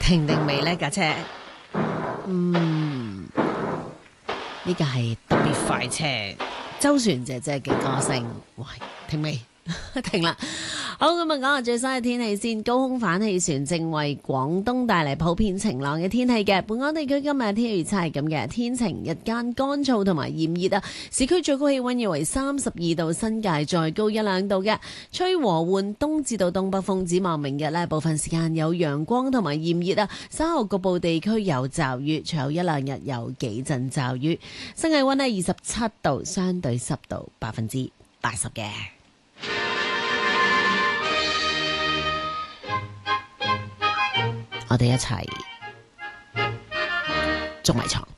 停定未呢架車？呢架係特別快車，周璇姐姐嘅歌聲。喂，停未？停啦。好，咁啊，講下最新嘅天氣先。高空反氣旋正為廣東帶嚟普遍晴朗嘅天氣嘅。本港地區今日天氣預測係咁嘅，天晴，日間乾燥同埋炎熱啊。市區最高氣溫約為32度，新界再高1-2度嘅。吹和緩東至到東北風，展望明日呢，部分時間有陽光同埋炎熱啊。稍後局部地區有驟雨，隨後1-2日有幾陣驟雨。新氣溫呢27度，相對濕度80%嘅。我哋一齊捉迷藏。